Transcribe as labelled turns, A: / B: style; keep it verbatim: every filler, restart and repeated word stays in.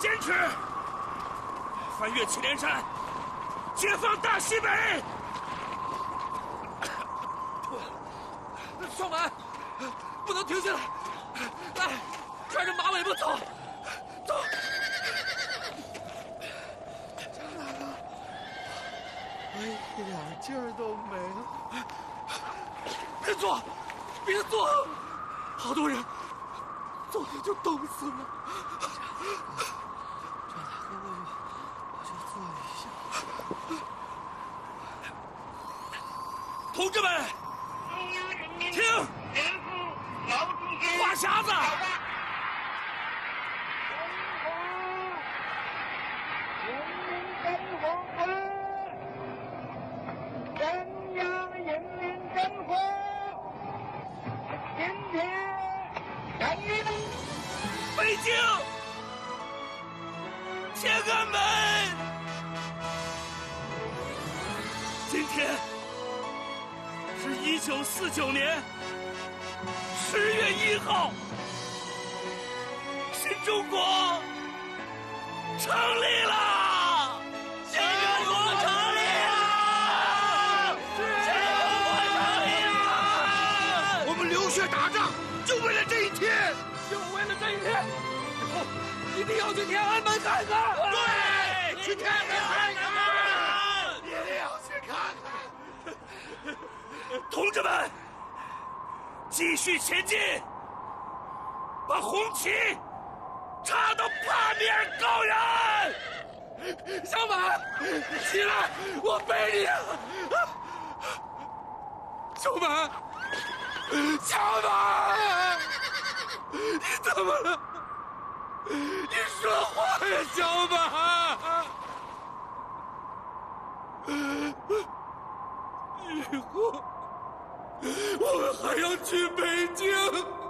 A: 坚持，翻越祁连山，解放大西北。
B: 少满，不能停下来，来，拽着马尾巴走，走。
C: 张大哥，我一点劲儿都没了。
B: 别坐，别坐，好多人，坐下就冻死了。
C: 张大哥，我就我就坐一下。
A: 同志们，听，话匣子。北京，天安门！今天是一九四九年十月一号，新中国成立了！新中国成立了！新中国成立了！
D: 我们流血打仗，就为了这一天。
B: 就为了这一天，以后一定要去天安门看看。
D: 对，去天安门看看，一定要去看看。
A: 同志们，继续前进，把红旗插到八面高原。
B: 小满，起来，我背你啊！小满，小满。你怎么了？你说话呀，小满！以后我们还要去北京。